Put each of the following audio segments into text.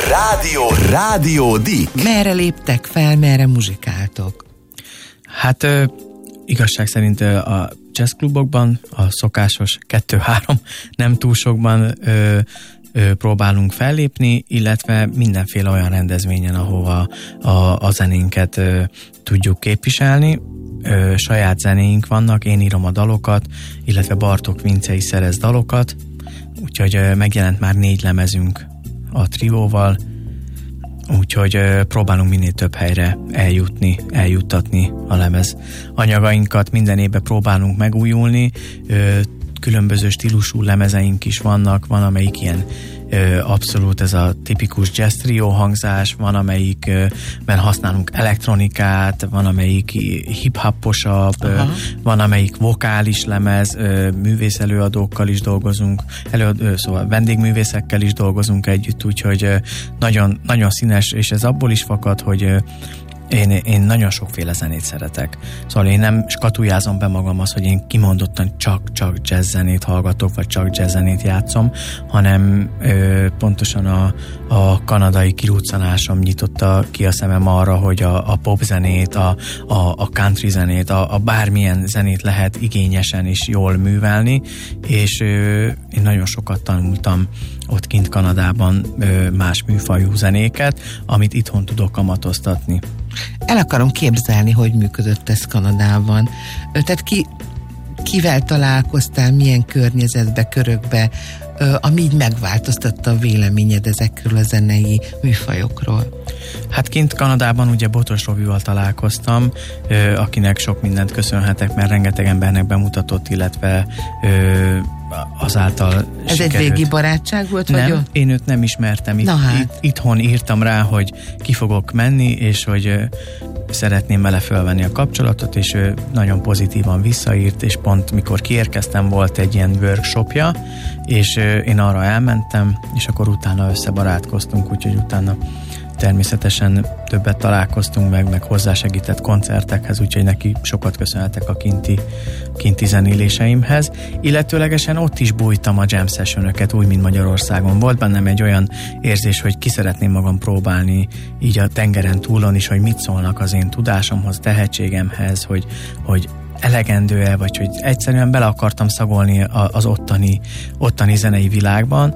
Rádió Dick. Merre léptek fel, merre muzsikáltok? Hát igazság szerint a jazzklubokban, a szokásos 2-3, nem túl sokban próbálunk fellépni, illetve mindenféle olyan rendezvényen, ahova a zenénket tudjuk képviselni. Saját zenéink vannak, én írom a dalokat, illetve Bartók Vince is szerez dalokat, úgyhogy megjelent már 4 lemezünk a trióval, úgyhogy próbálunk minél több helyre eljuttatni a lemez anyagainkat, minden évben próbálunk megújulni, különböző stílusú lemezeink is vannak, van amelyik ilyen abszolút ez a tipikus jazz trio hangzás, van amelyikben használunk elektronikát, van amelyik hip-hoposabb, van amelyik vokális lemez, művészelőadókkal is dolgozunk, szóval vendégművészekkel is dolgozunk együtt, úgyhogy nagyon, nagyon színes, és ez abból is fakad, hogy én nagyon sokféle zenét szeretek. Szóval én nem skatujázom be magam az, hogy én kimondottan csak jazz zenét hallgatok, vagy csak jazz zenét játszom, hanem pontosan a kanadai kiruccanásom nyitotta ki a szemem arra, hogy a pop zenét, a country zenét, a bármilyen zenét lehet igényesen és jól művelni, és én nagyon sokat tanultam ott kint Kanadában más műfajú zenéket, amit itthon tudok kamatoztatni. El akarom képzelni, hogy működött ez Kanadában. Tehát kivel találkoztál, milyen környezetbe, körökbe, ami így megváltoztatta a véleményed ezekről a zenei műfajokról? Hát kint Kanadában ugye Botos Robival találkoztam, akinek sok mindent köszönhetek, mert rengeteg embernek bemutatott, illetve azáltal ez sikerült. Egy régi barátság volt? Nem, vagy én őt nem ismertem. Itthon írtam rá, hogy ki fogok menni, és hogy szeretném vele fölvenni a kapcsolatot, és ő nagyon pozitívan visszaírt, és pont mikor kiérkeztem, volt egy ilyen workshopja, és én arra elmentem, és akkor utána összebarátkoztunk, úgyhogy utána természetesen többet találkoztunk meg hozzásegített koncertekhez, úgyhogy neki sokat köszönhetek a kinti zenéléseimhez. Illetőlegesen ott is bújtam a jam sessionöket, úgy, mint Magyarországon. Volt bennem egy olyan érzés, hogy ki szeretném magam próbálni így a tengeren túlon is, hogy mit szólnak az én tudásomhoz, tehetségemhez, hogy elegendő-e, vagy hogy egyszerűen bele akartam szagolni az ottani zenei világban,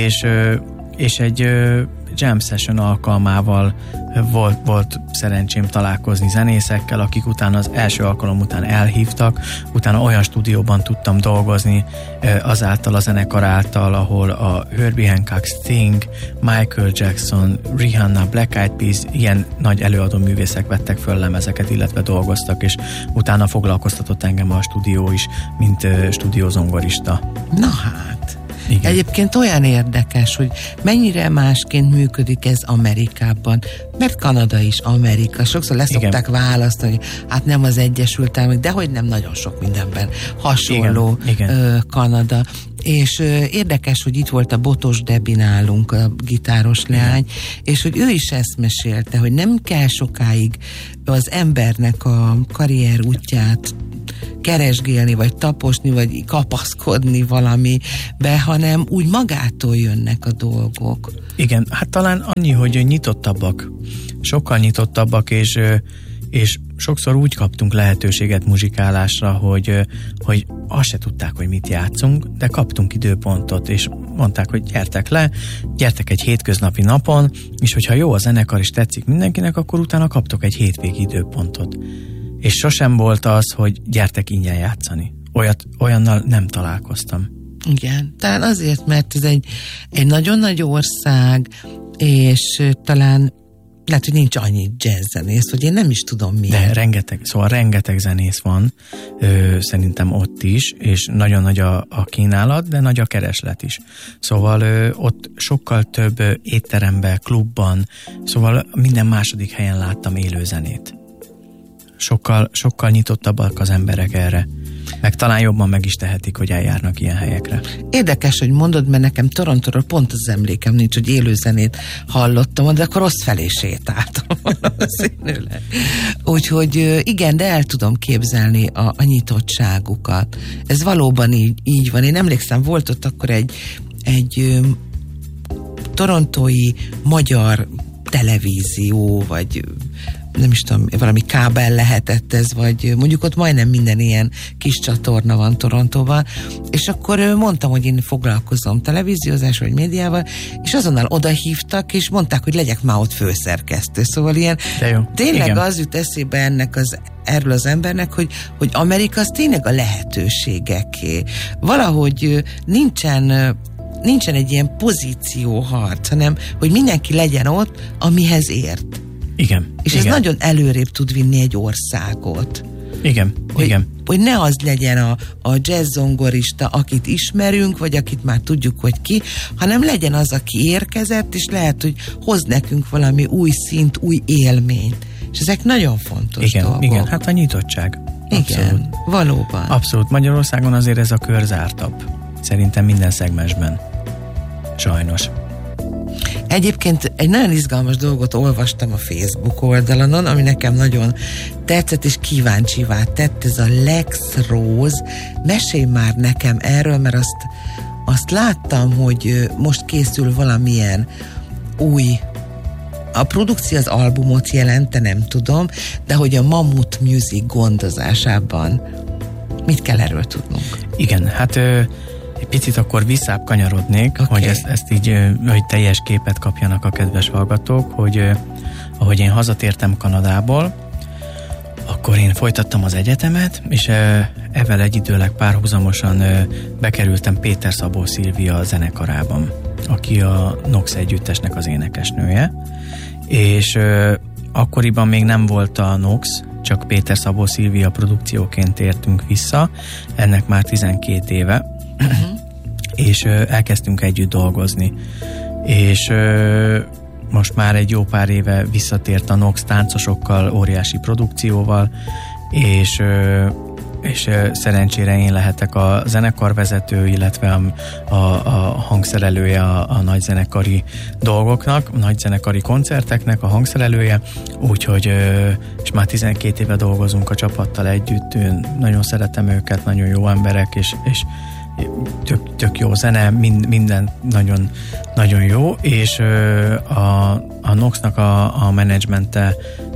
és egy jam session alkalmával volt szerencsém találkozni zenészekkel, akik utána az első alkalom után elhívtak, utána olyan stúdióban tudtam dolgozni azáltal a zenekar által, ahol a Herbie Hancock, Sting, Michael Jackson, Rihanna, Black Eyed Peas, ilyen nagy előadó művészek vettek föl lemezeket, illetve dolgoztak, és utána foglalkoztatott engem a stúdió is, mint stúdiózongorista. Na hát. Igen. Egyébként olyan érdekes, hogy mennyire másként működik ez Amerikában, mert Kanada is Amerika. Sokszor leszokták választani, hogy hát nem az Egyesült Államok, de hogy nem, nagyon sok mindenben hasonló. Igen. Kanada. És érdekes, hogy itt volt a Botos Debi nálunk, a gitáros leány, és hogy ő is ezt mesélte, hogy nem kell sokáig az embernek a karrier útját keresgélni, vagy taposni, vagy kapaszkodni valamibe, hanem úgy magától jönnek a dolgok. Igen, hát talán annyi, hogy nyitottabbak. Sokkal nyitottabbak, és sokszor úgy kaptunk lehetőséget muzsikálásra, hogy azt se tudták, hogy mit játszunk, de kaptunk időpontot, és mondták, hogy gyertek egy hétköznapi napon, és hogyha jó a zenekar és tetszik mindenkinek, akkor utána kaptok egy hétvégi időpontot. És sosem volt az, hogy gyertek ingyen játszani. Olyannal nem találkoztam. Igen, talán azért, mert ez egy nagyon nagy ország, és talán lehet, hogy nincs annyi jazzzenész, hogy én nem is tudom miért. De rengeteg zenész van, szerintem ott is, és nagyon nagy a kínálat, de nagy a kereslet is. Szóval ott sokkal több étteremben, klubban, szóval minden második helyen láttam élő zenét. Sokkal nyitottabbak az emberek erre. Meg talán jobban meg is tehetik, hogy eljárnak ilyen helyekre. Érdekes, hogy mondod, mert nekem Torontóról pont az emlékem nincs, hogy élőzenét hallottam, de akkor rossz felé sétáltam valószínűleg. Úgyhogy igen, de el tudom képzelni a nyitottságukat. Ez valóban így van. Én emlékszem, volt ott akkor egy torontói magyar televízió, vagy nem is tudom, valami kábel lehetett ez, vagy mondjuk ott majdnem minden ilyen kis csatorna van Torontóban, és akkor mondtam, hogy én foglalkozom televíziózás vagy médiával, és azonnal odahívtak, és mondták, hogy legyek már ott főszerkesztő. Szóval ilyen tényleg igen. Az jut eszébe erről az embernek, hogy Amerika az tényleg a lehetőségeké. Valahogy nincsen egy ilyen pozícióharc, hanem hogy mindenki legyen ott, amihez ért. Igen. És igen. ez nagyon előrébb tud vinni egy országot. Igen, hogy ne az legyen a jazz zongorista, akit ismerünk, vagy akit már tudjuk, hogy ki, hanem legyen az, aki érkezett, és lehet, hogy hoz nekünk valami új szint, új élményt. És ezek nagyon fontos dolgok. Igen, hát a nyitottság. Abszolút. Igen, valóban. Abszolút. Magyarországon azért ez a kör zártabb. Szerintem minden szegmensben. Sajnos. Egyébként egy nagyon izgalmas dolgot olvastam a Facebook oldalanon, ami nekem nagyon tetszett és kíváncsivá tett, ez a Lex Rose. Mesélj már nekem erről, mert azt láttam, hogy most készül valamilyen új, a produkció az albumot jelente, nem tudom, de hogy a Mammoth Music gondozásában mit kell erről tudnunk? Igen, hát egy picit akkor visszább kanyarodnék, hogy ezt így, hogy teljes képet kapjanak a kedves hallgatók, hogy ahogy én hazatértem Kanadából, akkor én folytattam az egyetemet, és ezzel egyidőleg párhuzamosan bekerültem Péter Szabó Szilvia zenekarában, aki a Nox együttesnek az énekesnője, és akkoriban még nem volt a Nox, csak Péter Szabó Szilvia produkcióként tértünk vissza, ennek már 12 éve, és elkezdtünk együtt dolgozni. És most már egy jó pár éve visszatért a Nox táncosokkal, óriási produkcióval, és szerencsére én lehetek a zenekarvezető, illetve a hangszerelője a nagyzenekari dolgoknak, a nagyzenekari koncerteknek a hangszerelője, úgyhogy és már 12 éve dolgozunk a csapattal együtt, nagyon szeretem őket, nagyon jó emberek, és tök jó zene, minden nagyon, nagyon jó, és a Noxnak a menedzsmente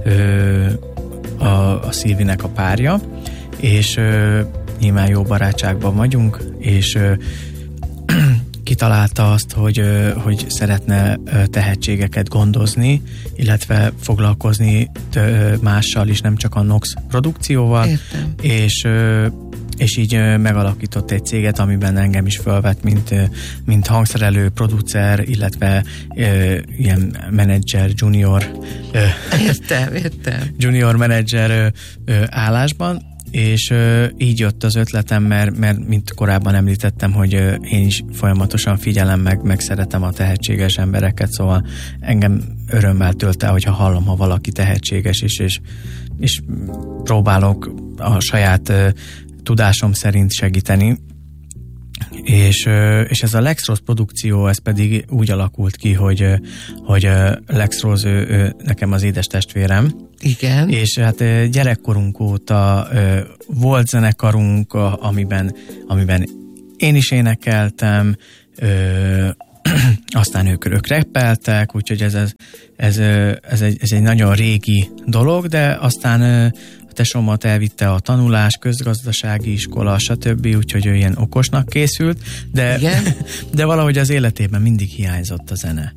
a Szilvinek a párja, és nyilván jó barátságban vagyunk, és kitalálta azt, hogy szeretne tehetségeket gondozni, illetve foglalkozni mással is, nem csak a Nox produkcióval. Értem. És így megalakított egy céget, amiben engem is felvett, mint hangszerelő, producer, illetve ilyen menedzser, junior junior menedzser állásban, és így jött az ötletem, mert mint korábban említettem, hogy én is folyamatosan figyelem meg szeretem a tehetséges embereket, szóval engem örömmel tölt el, hogyha hallom, ha valaki tehetséges és próbálok a saját tudásom szerint segíteni, és ez a Lex Rose produkció, ez pedig úgy alakult ki, hogy Lex Rose ő nekem az édes testvérem. Igen. És hát gyerekkorunk óta volt zenekarunk, amiben én is énekeltem, aztán ők rappeltek, úgyhogy ez egy nagyon régi dolog, de aztán a tesómat elvitte a tanulás, közgazdasági iskola, stb., úgyhogy ő ilyen okosnak készült, de valahogy az életében mindig hiányzott a zene.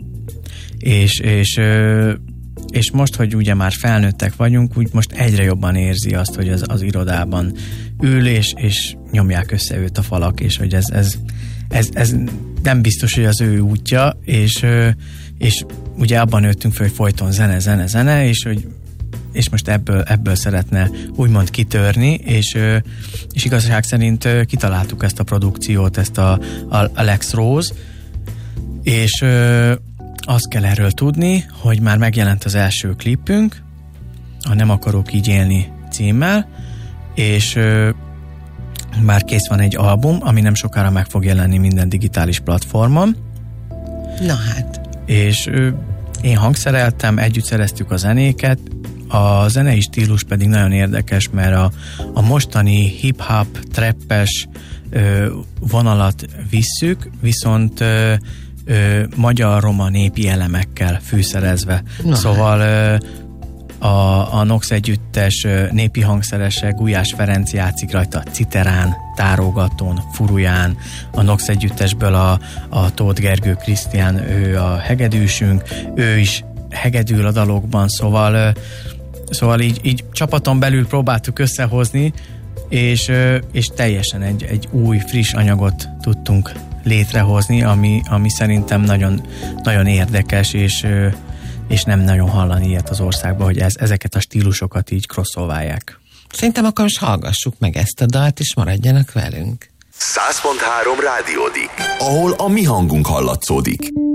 És most, hogy ugye már felnőttek vagyunk, úgy most egyre jobban érzi azt, hogy az irodában ül, és nyomják össze őt a falak, és hogy ez nem biztos, hogy az ő útja, és ugye abban nőttünk fel, hogy folyton zene, és most ebből szeretne úgymond kitörni, és igazság szerint kitaláltuk ezt a produkciót, ezt a Lex Rose, és azt kell erről tudni, hogy már megjelent az első klipünk, a Nem akarok így élni címmel, és már kész van egy album, ami nem sokára meg fog jelenni minden digitális platformon. Na hát. És én hangszereltem, együtt szereztük a zenéket, a zenei stílus pedig nagyon érdekes, mert a mostani hip-hop, trappes vonalat visszük, viszont magyar-roma népi elemekkel fűszerezve. Szóval a Nox együttes népi hangszerese, Gulyás Ferenc játszik rajta citerán, tárogatón, furuján, a Nox együttesből a Tóth Gergő Krisztián, ő a hegedűsünk, ő is hegedül a dalokban, szóval így csapaton belül próbáltuk összehozni, és teljesen egy új, friss anyagot tudtunk létrehozni, ami szerintem nagyon, nagyon érdekes, és nem nagyon hallani ilyet az országban, hogy ezeket a stílusokat így crossolválják. Szerintem akkor most hallgassuk meg ezt a dalt, és maradjanak velünk. 100.3 rádiódik, ahol a mi hangunk hallatszódik.